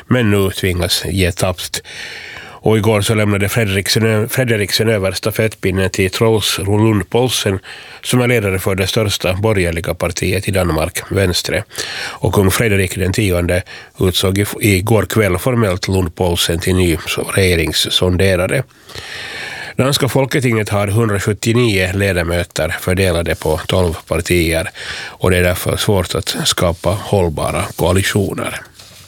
men nu tvingas ge tappt. Och igår så lämnade Fredriksen över stafettpinnen till Troels Lund Poulsen som är ledare för det största borgerliga partiet i Danmark, Venstre. Och kung Frederik den 10 utsåg igår kväll formellt Lund Poulsen till ny regeringssonderare. Danska folketinget har 179 ledamöter fördelade på 12 partier och det är därför svårt att skapa hållbara koalitioner.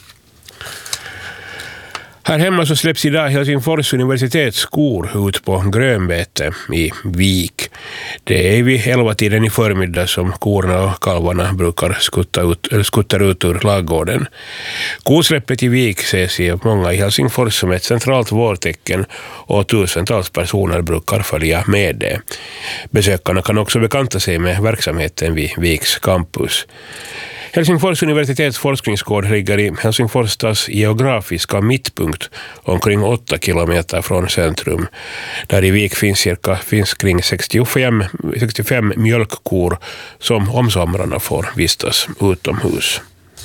Här hemma så släpps idag Helsingfors universitetskor ut på grönbete i Vik. Det är vid 11-tiden i förmiddag som korna och kalvarna brukar skutta ut ur laggården. Kosläppet i Vik ses i många i Helsingfors som ett centralt vårtecken och tusentals personer brukar följa med det. Besökarna kan också bekanta sig med verksamheten vid Viks campus. Helsingfors universitets forskningsgård ligger i Helsingfors stads geografiska mittpunkt omkring 8 kilometer från centrum. Där i Vik finns kring 65 mjölkkor som om somrarna får vistas utomhus.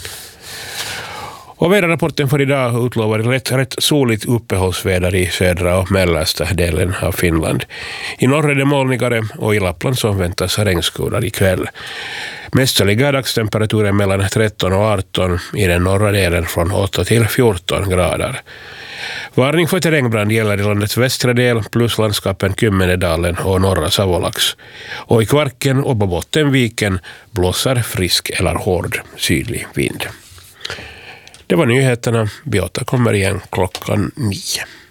Och väderrapporten för idag utlovar rätt soligt uppehållsväder i södra och mellersta delen av Finland. I norr är det molnigare och i Lappland så väntas regnskurar ikväll. Mest ligger dagstemperaturen mellan 13 och 18, i den norra delen från 8 till 14 grader. Varning för terrängbrand gäller i landets västra del plus landskapen Kymmenedalen och norra Savolax. Och i Kvarken och på Bottenviken blåser frisk eller hård sydlig vind. Det var nyheterna. Vi återkommer igen klockan 9.